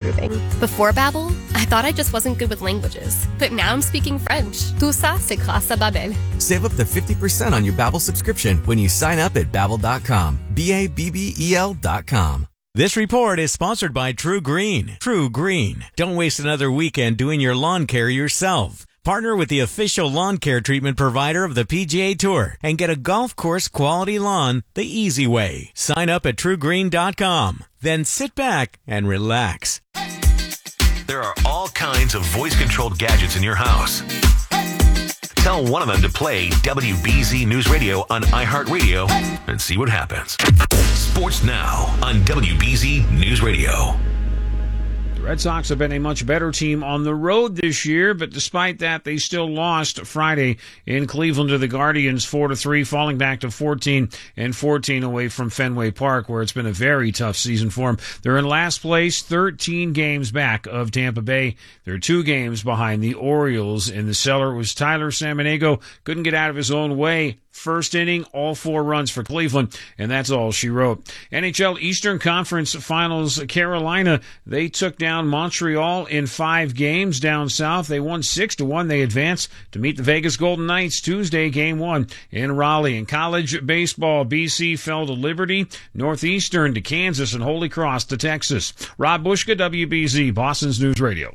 improving. Before Babbel, I thought I just wasn't good with languages. But now I'm speaking French. Tout ça, c'est grâce à Babbel. Save up to 50% on your Babbel subscription when you sign up at Babbel.com. Babbel.com. This report is sponsored by True Green. True Green. Don't waste another weekend doing your lawn care yourself. Partner with the official lawn care treatment provider of the PGA Tour and get a golf course quality lawn the easy way. Sign up at truegreen.com. Then sit back and relax. There are all kinds of voice-controlled gadgets in your house. Tell one of them to play WBZ News Radio on iHeartRadio and see what happens. Sports Now on WBZ News Radio. The Red Sox have been a much better team on the road this year, but despite that, they still lost Friday in Cleveland to the Guardians 4-3, falling back to 14-14 away from Fenway Park, where it's been a very tough season for them. They're in last place, 13 games back of Tampa Bay. They're 2 games behind the Orioles. In the cellar was Tyler Samaniego. Couldn't get out of his own way. First inning, all 4 runs for Cleveland, and that's all she wrote. NHL Eastern Conference Finals, Carolina, they took down Montreal in 5 games down south. They won 6-1. They advance to meet the Vegas Golden Knights Tuesday, Game 1 in Raleigh. In college baseball, BC fell to Liberty, Northeastern to Kansas, and Holy Cross to Texas. Rob Bushka, WBZ, Boston's News Radio.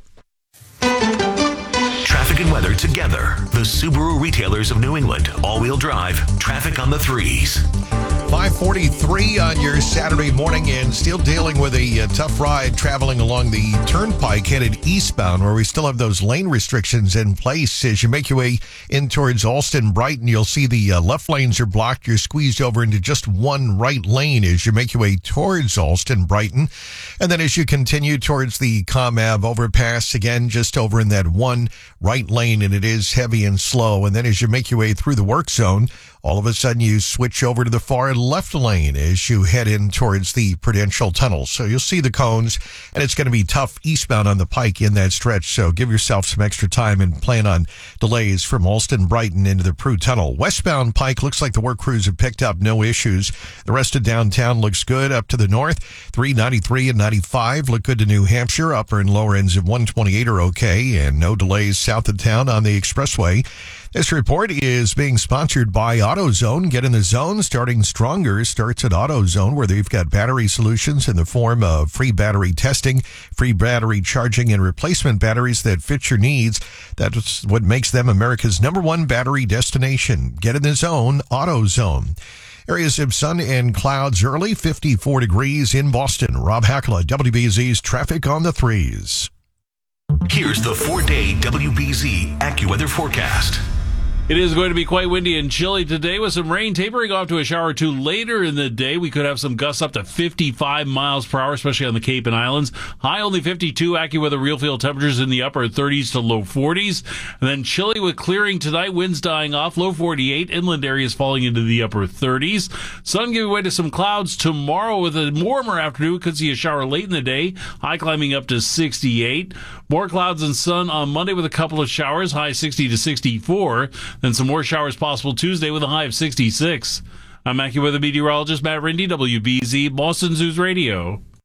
Traffic and weather together. The Subaru retailers of New England. All-wheel drive. Traffic on the 3s. 5:43 on your Saturday morning, and still dealing with a tough ride traveling along the turnpike headed eastbound, where we still have those lane restrictions in place. As you make your way in towards Alston Brighton, you'll see the left lanes are blocked. You're squeezed over into just one right lane as you make your way towards Alston Brighton. And then as you continue towards the ComAv overpass, again, just over in that one right lane, and it is heavy and slow. And then as you make your way through the work zone, all of a sudden you switch over to the far left lane as you head in towards the Prudential Tunnel. So you'll see the cones, and it's going to be tough eastbound on the Pike in that stretch. So give yourself some extra time and plan on delays from Alston Brighton into the Prue Tunnel. Westbound Pike looks like the work crews have picked up no issues. The rest of downtown looks good up to the north. 393 and 95 look good to New Hampshire. Upper and lower ends of 128 are okay, and no delays south of town on the expressway. This report is being sponsored by AutoZone. Get in the zone. Starting stronger starts at AutoZone, where they've got battery solutions in the form of free battery testing, free battery charging, and replacement batteries that fit your needs. That's what makes them America's #1 battery destination. Get in the zone, AutoZone. Areas of sun and clouds early, 54 degrees in Boston. Rob Hackla, WBZ's Traffic on the 3s. Here's the 4-day WBZ AccuWeather forecast. It is going to be quite windy and chilly today with some rain tapering off to a shower or two later in the day. We could have some gusts up to 55 miles per hour, especially on the Cape and Islands. High only 52. AccuWeather real field temperatures in the upper 30s to low 40s. And then chilly with clearing tonight. Winds dying off. Low 48. Inland areas falling into the upper 30s. Sun giving way to some clouds tomorrow with a warmer afternoon. Could see a shower late in the day. High climbing up to 68. More clouds and sun on Monday with a couple of showers. High 60 to 64. Then some more showers possible Tuesday with a high of 66. I'm AccuWeather meteorologist Matt Rindy, WBZ, Boston News Radio.